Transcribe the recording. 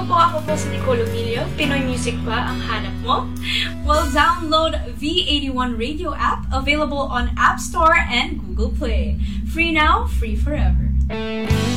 ako po si Nicole Emilio. Pinoy music ba ang hanap mo? Well, download V81 Radio app, available on App Store and Google Play. Free now, free forever.